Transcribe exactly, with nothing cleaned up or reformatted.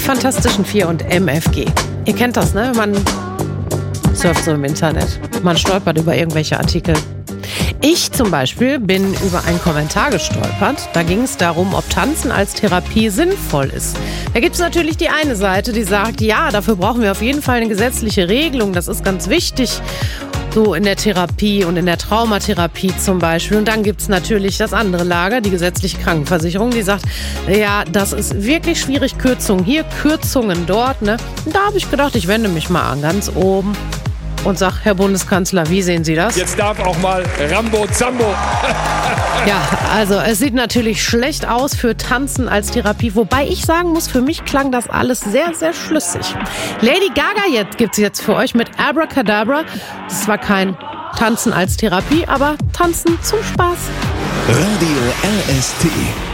Fantastischen Vier und M F G. Ihr kennt das, ne? Man surft so im Internet. Man stolpert über irgendwelche Artikel. Ich zum Beispiel bin über einen Kommentar gestolpert. Da ging es darum, ob Tanzen als Therapie sinnvoll ist. Da gibt es natürlich die eine Seite, die sagt, ja, dafür brauchen wir auf jeden Fall eine gesetzliche Regelung. Das ist ganz wichtig, so in der Therapie und in der Traumatherapie zum Beispiel. Und dann gibt es natürlich das andere Lager, die gesetzliche Krankenversicherung, die sagt, ja, das ist wirklich schwierig, Kürzungen hier, Kürzungen dort. Ne? Und da habe ich gedacht, ich wende mich mal an ganz oben und sag, Herr Bundeskanzler, wie sehen Sie das? Jetzt darf auch mal Rambo Zambo. Ja, also es sieht natürlich schlecht aus für Tanzen als Therapie, wobei ich sagen muss, für mich klang das alles sehr, sehr schlüssig. Lady Gaga jetzt gibt's jetzt für euch mit Abracadabra. Das war kein Tanzen als Therapie, aber Tanzen zum Spaß. Radio R S T.